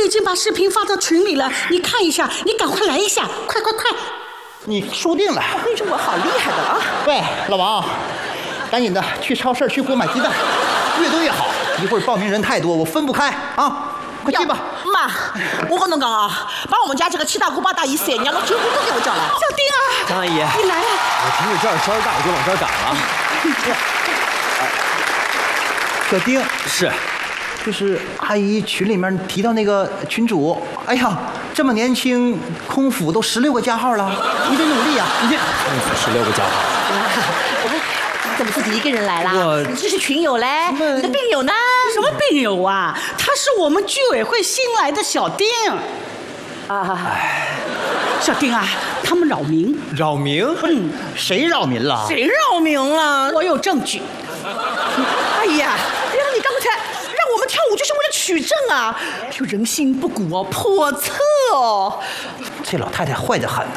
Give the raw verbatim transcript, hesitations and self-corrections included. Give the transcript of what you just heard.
已经把视频发到群里了，你看一下，你赶快来一下，快快快！ 你输定了。 我跟你说，我好厉害的啊！ 喂，老王，赶紧的去超市去给我买鸡蛋，越多越好。一会儿报名人太多，我分不开啊！快去吧。 妈，我跟侬讲啊，把我们家这个七大姑八大姨三娘的全部都给我叫来。 小丁啊， 张阿姨， 你来了。 我听着这儿声儿大，我就往这儿赶了。 小丁， 是， 就是阿姨群里面提到那个群主，哎呀，这么年轻，空腹都十六个加号了，你得努力啊！你这空腹十六个加号。 你怎么自己一个人来啦？ 我你这是群友嘞，你的病友呢？ 什么病友啊？他是我们居委会新来的小丁。 啊， 小丁啊，他们扰民。 扰民？ 嗯， 谁扰民了？ 谁扰民了？ 我有证据。 哎呀，原来你刚才让我们跳舞就是为了取证啊！就人心不古哦，叵测哦。 这老太太坏得很呐。